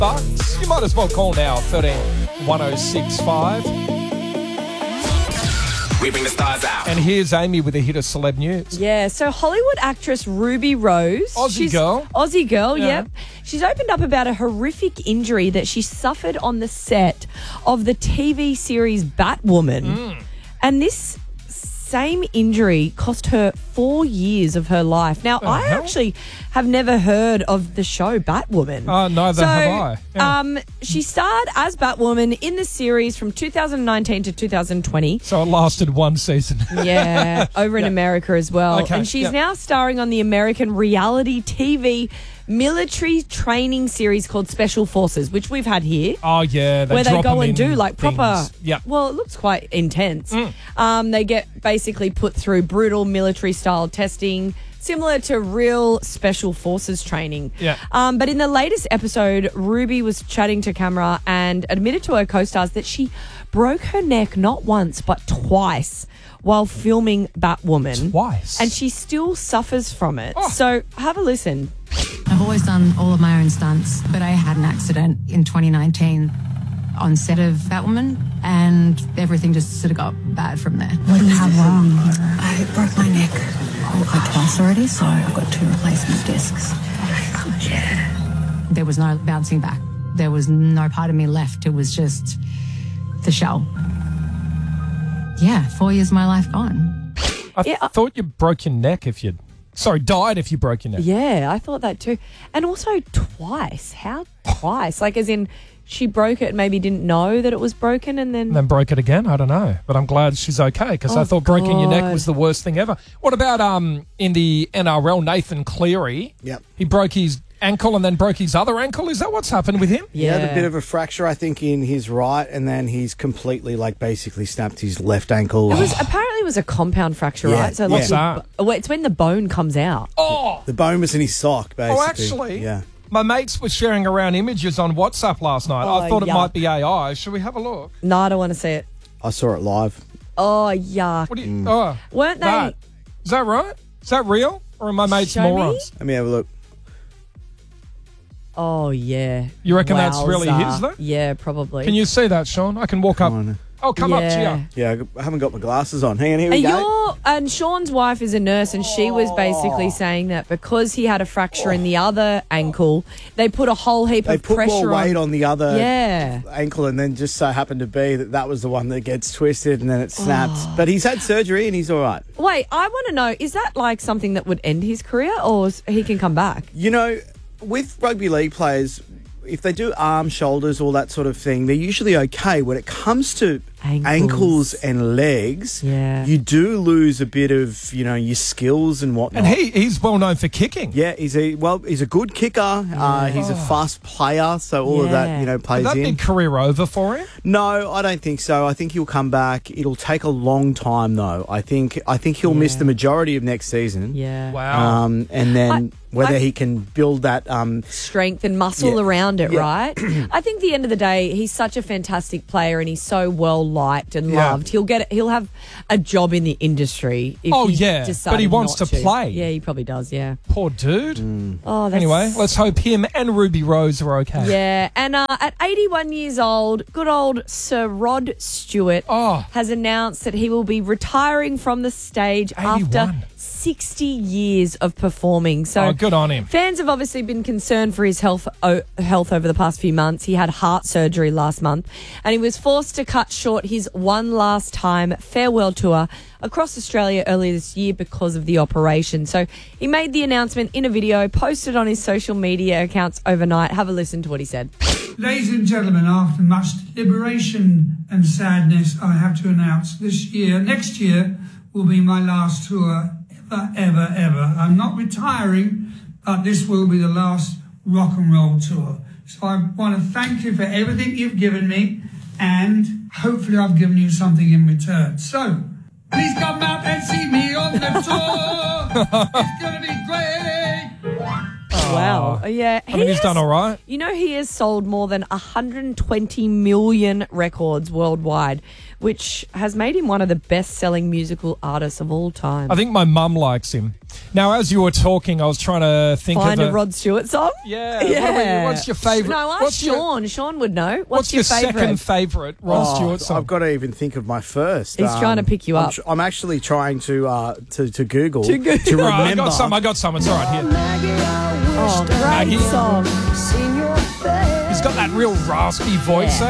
$5. You might as well call now, 13 1065. We bring the stars out. And here's Amy with a hit of celeb news. Yeah, so Hollywood actress Ruby Rose. Aussie girl, yeah. yep. She's opened up about a horrific injury that she suffered on the set of the TV series Batwoman. And this same injury cost her 4 years of her life. Now, I actually have never heard of the show Batwoman. Neither have I. Yeah. She starred as Batwoman in the series from 2019 to 2020. So it lasted one season. Yeah, over in America as well. Okay, And she's now starring on the American reality TV military training series called Special Forces, which we've had here. Oh, yeah. Where they drop go them and in do like proper. things. Yep. Well, it looks quite intense. They get basically put through brutal military style testing, similar to real special forces training. Yeah. But in the latest episode, Ruby was chatting to camera and admitted to her co-stars that she broke her neck not once but twice while filming Batwoman. Twice? And she still suffers from it. So have a listen. I've always done all of my own stunts, but I had an accident in 2019 on set of Batwoman, and everything just sort of got bad from there. What do you have wrong? I broke my neck twice already, so I've got 2 replacement discs. Oh, yeah. There was no bouncing back. There was no part of me left. It was just the shell. Yeah, 4 years of my life gone. I thought you broke your neck if you'd... Sorry, died if you broke your neck. Yeah, I thought that too. And also twice. How twice? Like as in she broke it and maybe didn't know that it was broken and then... And then broke it again? I don't know. But I'm glad she's okay because I thought breaking your neck was the worst thing ever. What about in the NRL, Nathan Cleary? Yep. He broke his ankle and then broke his other ankle. Is that what's happened with him? He had a bit of a fracture, I think, in his right, and then he's completely, basically snapped his left ankle. Apparently it was a compound fracture, Yeah. right? So What's that? It's when the bone comes out. Oh! The bone was in his sock, basically. Oh, actually? Yeah. My mates were sharing around images on WhatsApp last night. I thought it yuck. might be AI. Should we have a look? No, I don't want to see it. I saw it live. Oh, yuck. What do you... Oh, Weren't they... that. Is that right? Is that real? Or are my mates Show me? morons? Let me have a look. Oh, yeah. You reckon that's really Wowza. his, though? Yeah, probably. Can you see that, Sean? I can walk up. on. Oh, come up to Yeah. you. Yeah, I haven't got my glasses on. Hang on, here we go. And Sean's wife is a nurse, and she was basically saying that because he had a fracture in the other ankle, they put a whole heap They of put pressure more weight on the other Yeah. ankle, and then just so happened to be that was the one that gets twisted and then it snaps. But he's had surgery and he's all right. Wait, I want to know, is that like something that would end his career or he can come back? You know, with rugby league players, if they do arms, shoulders, all that sort of thing, they're usually okay. When it comes to ankles and legs, you do lose a bit of, your skills and whatnot. And he's well known for kicking. Yeah, he's a good kicker. He's a fast player, so all of that, plays Would that in. be career over for him? No, I don't think so. I think he'll come back. It'll take a long time, though. I think he'll miss the majority of next season. Yeah. Wow. And then whether he can build that strength and muscle around it, right? I think at the end of the day, he's such a fantastic player and he's so well liked and loved. He'll have a job in the industry if he decided but he wants not to play. Yeah, he probably does, yeah. Poor dude. Oh, that's... Anyway, let's hope him and Ruby Rose are okay. Yeah, and at 81 years old, good old Sir Rod Stewart has announced that he will be retiring from the stage 81. after 60 years of performing. So good on him. Fans have obviously been concerned for his health over the past few months. He had heart surgery last month and he was forced to cut short his one last time farewell tour across Australia earlier this year because of the operation. So he made the announcement in a video posted on his social media accounts overnight. Have a listen to what he said. Ladies and gentlemen, after much deliberation and sadness, I have to announce next year will be my last tour ever. I'm not retiring, but this will be the last rock and roll tour. So I want to thank you for everything you've given me, and hopefully I've given you something in return. So please come out and see me on the tour. It's going to be great. Wow. Yeah. I mean, he's done all right. You know, he has sold more than 120 million records worldwide, which has made him one of the best-selling musical artists of all time. I think my mum likes him. Now, as you were talking, I was trying to think Find of a Rod Stewart song? Yeah. What's your favourite? No, ask Sean. Sean would know. What's your second favourite Rod Stewart song? I've got to even think of my first. He's trying to pick you up. I'm actually trying to Google To Google. to remember. Right, I got some. It's all right here. Oh, great song. He's got that real raspy voice.